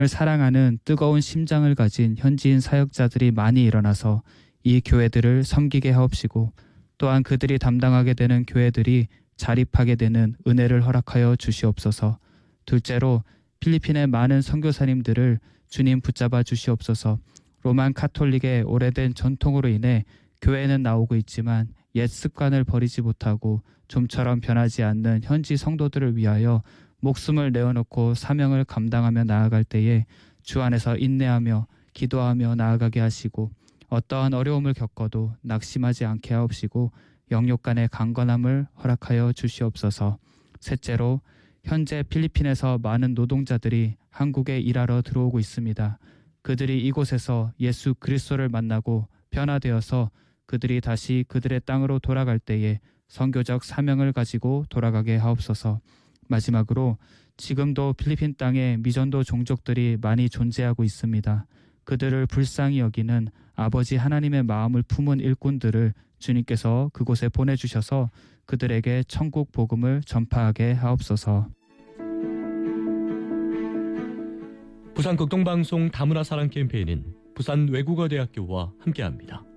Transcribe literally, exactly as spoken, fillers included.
사랑하는 뜨거운 심장을 가진 현지인 사역자들이 많이 일어나서 이 교회들을 섬기게 하옵시고 또한 그들이 담당하게 되는 교회들이 자립하게 되는 은혜를 허락하여 주시옵소서. 둘째로 필리핀의 많은 선교사님들을 주님 붙잡아 주시옵소서. 로만 카톨릭의 오래된 전통으로 인해 교회는 나오고 있지만 옛 습관을 버리지 못하고 좀처럼 변하지 않는 현지 성도들을 위하여 목숨을 내어놓고 사명을 감당하며 나아갈 때에 주 안에서 인내하며 기도하며 나아가게 하시고 어떠한 어려움을 겪어도 낙심하지 않게 하옵시고 영육 간의 강건함을 허락하여 주시옵소서. 셋째로 현재 필리핀에서 많은 노동자들이 한국에 일하러 들어오고 있습니다. 그들이 이곳에서 예수 그리스도를 만나고 변화되어서 그들이 다시 그들의 땅으로 돌아갈 때에 선교적 사명을 가지고 돌아가게 하옵소서. 마지막으로 지금도 필리핀 땅에 미전도 종족들이 많이 존재하고 있습니다. 그들을 불쌍히 여기는 아버지 하나님의 마음을 품은 일꾼들을 주님께서 그곳에 보내주셔서 그들에게 천국 복음을 전파하게 하옵소서. 부산 극동방송 다문화 사랑 캠페인은 부산 외국어대학교와 함께합니다.